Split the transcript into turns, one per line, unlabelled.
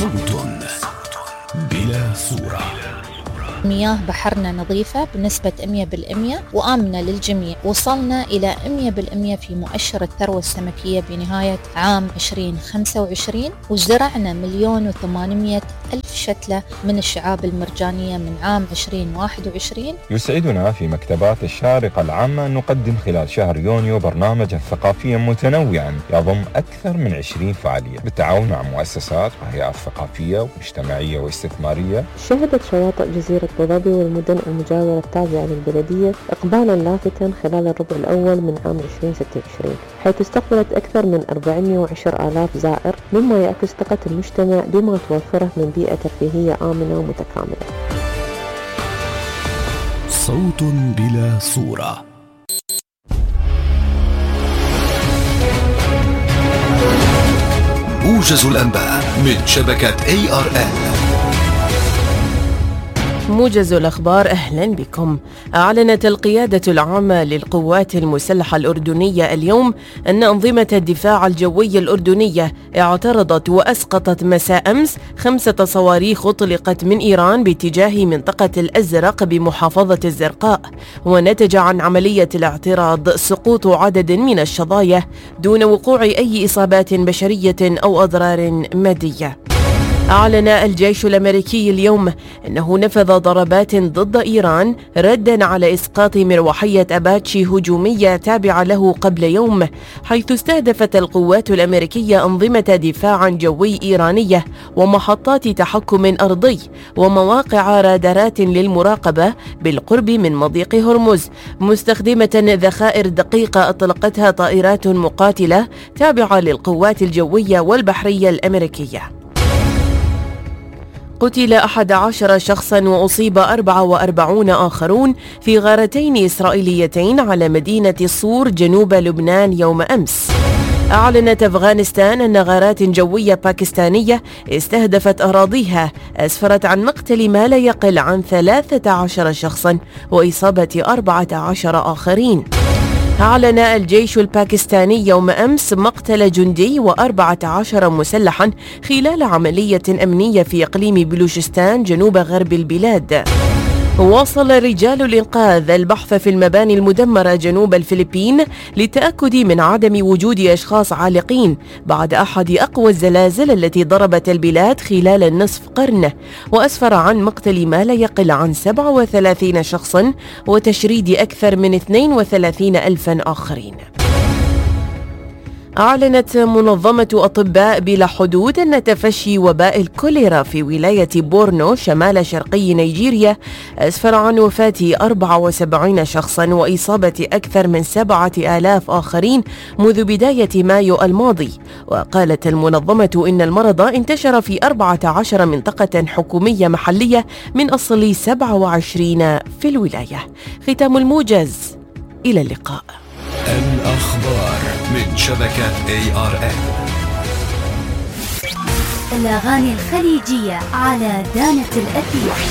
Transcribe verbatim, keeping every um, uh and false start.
صوت بلا صورة.
مياه بحرنا نظيفة بنسبة مية بالمية وآمنة للجميع. وصلنا إلى مية بالمية في مؤشر الثروة السمكية بنهاية عام عشرين خمسة وعشرين، وزرعنا مليون وثمانمائة ألف شتلة من الشعاب المرجانية من عام عشرين واحد وعشرين.
يسعدنا في مكتبات الشارقة العامة أن نقدم خلال شهر يونيو برنامجا ثقافيا متنوعا يضم أكثر من عشرين فعالية بالتعاون مع مؤسسات وهيئات ثقافية ومجتمعية واستثمارية.
شهدت شواطئ جزيرة أبو ظبي والمدن المجاورة التابعة للبلدية إقبالا لافتا خلال الربع الأول من عام عشرين ستة وعشرين، حيث استقبلت أكثر من أربعمائة وعشرة آلاف زائر، مما يعكس ثقة المجتمع بما توفره من بيئة ترفيهية آمنة ومتكاملة.
صوت بلا صورة. موجز الأنباء من شبكة إيه آر إن.
موجز الأخبار، أهلا بكم. أعلنت القيادة العامة للقوات المسلحة الأردنية اليوم أن أنظمة الدفاع الجوي الأردنية اعترضت وأسقطت مساء أمس خمسة صواريخ أطلقت من إيران باتجاه منطقة الأزرق بمحافظة الزرقاء، ونتج عن عملية الاعتراض سقوط عدد من الشظايا دون وقوع أي إصابات بشرية أو أضرار مادية. أعلن الجيش الأمريكي اليوم أنه نفذ ضربات ضد إيران ردا على إسقاط مروحية أباتشي هجومية تابعة له قبل يوم، حيث استهدفت القوات الأمريكية أنظمة دفاع جوي إيرانية ومحطات تحكم أرضي ومواقع رادارات للمراقبة بالقرب من مضيق هرمز، مستخدمة ذخائر دقيقة أطلقتها طائرات مقاتلة تابعة للقوات الجوية والبحرية الأمريكية. قتل أحد عشر شخصاً وأصيب أربعة وأربعين آخرون في غارتين إسرائيليتين على مدينة الصور جنوب لبنان يوم أمس. أعلنت أفغانستان أن غارات جوية باكستانية استهدفت أراضيها أسفرت عن مقتل ما لا يقل عن ثلاثة عشر شخصاً وإصابة أربعة عشر آخرين. أعلن الجيش الباكستاني يوم أمس مقتل جندي وأربعة عشر مسلحا خلال عملية أمنية في إقليم بلوشستان جنوب غرب البلاد. واصل رجال الإنقاذ البحث في المباني المدمرة جنوب الفلبين للتأكد من عدم وجود أشخاص عالقين بعد أحد أقوى الزلازل التي ضربت البلاد خلال النصف قرن، وأسفر عن مقتل ما لا يقل عن سبعة وثلاثين شخصا وتشريد أكثر من اثنين وثلاثين ألفا آخرين. أعلنت منظمة أطباء بلا حدود أن تفشي وباء الكوليرا في ولاية بورنو شمال شرقي نيجيريا أسفر عن وفاة أربعة وسبعين شخصا وإصابة أكثر من سبعة آلاف آخرين منذ بداية مايو الماضي. وقالت المنظمة إن المرض انتشر في أربعة عشر منطقة حكومية محلية من أصل سبعة وعشرين في الولاية. ختام الموجز، إلى اللقاء.
الأخبار من شبكة إيه آر إن.
الأغاني الخليجية على دانة الأثير.